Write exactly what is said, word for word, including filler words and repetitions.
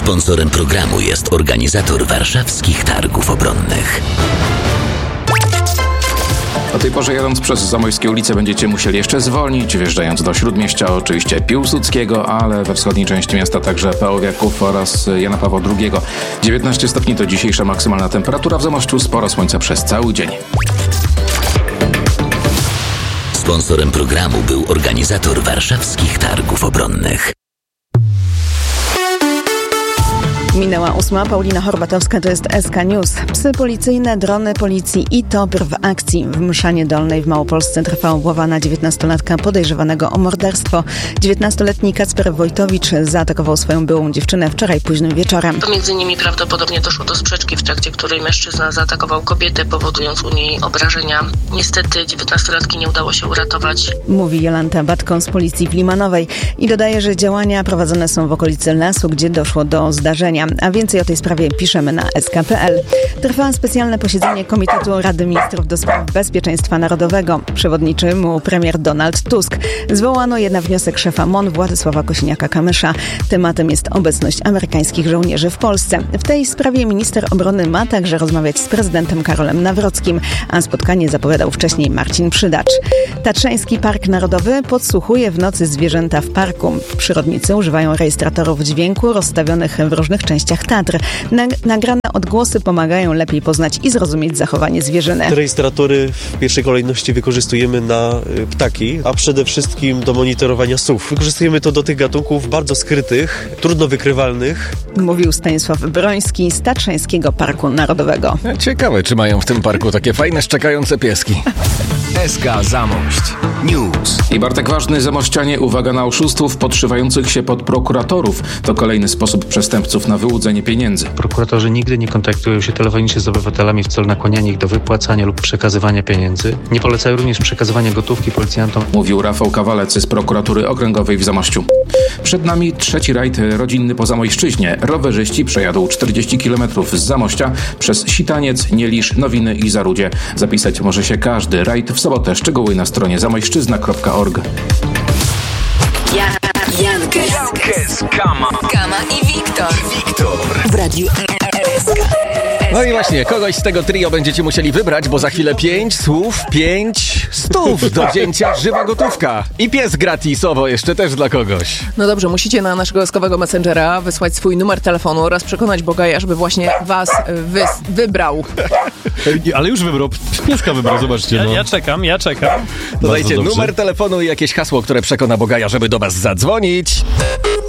Sponsorem programu jest organizator warszawskich targów obronnych. O tej porze jadąc przez Zamojskie ulice będziecie musieli jeszcze zwolnić, wjeżdżając do Śródmieścia oczywiście Piłsudskiego, ale we wschodniej części miasta także Paławiaków oraz Jana Pawła drugiego. dziewiętnaście stopni to dzisiejsza maksymalna temperatura w Zamościu, sporo słońca przez cały dzień. Sponsorem programu był organizator warszawskich targów obronnych. Minęła ósma. Paulina Horbatowska, to jest S K News. Psy policyjne, drony policji i T O P R w akcji. W Mszanie Dolnej w Małopolsce trwa obława na dziewiętnastolatka podejrzewanego o morderstwo. dziewiętnastoletni Kacper Wojtowicz zaatakował swoją byłą dziewczynę wczoraj późnym wieczorem. Pomiędzy nimi prawdopodobnie doszło do sprzeczki, w trakcie której mężczyzna zaatakował kobietę, powodując u niej obrażenia. Niestety dziewiętnastolatki nie udało się uratować. Mówi Jolanta Batką z policji w Limanowej i dodaje, że działania prowadzone są w okolicy lasu, gdzie doszło do zdarzenia. A więcej o tej sprawie piszemy na S K kropka P L. Trwa specjalne posiedzenie Komitetu Rady Ministrów do spraw Bezpieczeństwa Narodowego. Przewodniczy mu premier Donald Tusk. Zwołano je na wniosek szefa M O N Władysława Kosiniaka-Kamysza. Tematem jest obecność amerykańskich żołnierzy w Polsce. W tej sprawie minister obrony ma także rozmawiać z prezydentem Karolem Nawrockim, a spotkanie zapowiadał wcześniej Marcin Przydacz. Tatrzański Park Narodowy podsłuchuje w nocy zwierzęta w parku. Przyrodnicy używają rejestratorów dźwięku rozstawionych w różnych częściach Tatr. Nagrane odgłosy pomagają lepiej poznać i zrozumieć zachowanie zwierzyny. Te rejestratory w pierwszej kolejności wykorzystujemy na ptaki, a przede wszystkim do monitorowania sów. Wykorzystujemy to do tych gatunków bardzo skrytych, trudno wykrywalnych. Mówił Stanisław Broński z Tatrzańskiego Parku Narodowego. Ciekawe, czy mają w tym parku takie fajne, szczekające pieski. S K Zamość News. I Bartek Ważny, zamościanie, uwaga na oszustów podszywających się pod prokuratorów. To kolejny sposób przestępców na wyłudzenie pieniędzy. Prokuratorzy nigdy nie kontaktują się telefonicznie z obywatelami w celu nakłaniania ich do wypłacania lub przekazywania pieniędzy. Nie polecają również przekazywania gotówki policjantom. Mówił Rafał Kawalec z prokuratury okręgowej w Zamościu. Przed nami trzeci rajd rodzinny po Zamojszczyźnie. Rowerzyści przejadą czterdzieści kilometrów z Zamościa przez Sitaniec, Nielisz, Nowiny i Zarudzie. Zapisać może się każdy rajd w sobotę. Szczegóły na stronie zamojszczyzna kropka org. Ja, Jankes, Jankes, Kama, Kama i Wiktor. I Wiktor. W Radiu S K. No i właśnie, kogoś z tego trio będziecie musieli wybrać, bo za chwilę pięć słów, pięć stów do wzięcia, żywa gotówka. I pies gratisowo jeszcze też dla kogoś. No dobrze, musicie na naszego eskowego messengera wysłać swój numer telefonu oraz przekonać Bogaja, żeby właśnie was wy- wybrał. Ale już wybrał, pieska wybrał, zobaczcie. No. Ja, ja czekam, ja czekam. Dodajcie numer telefonu i jakieś hasło, które przekona Bogaja, żeby do was zadzwonić.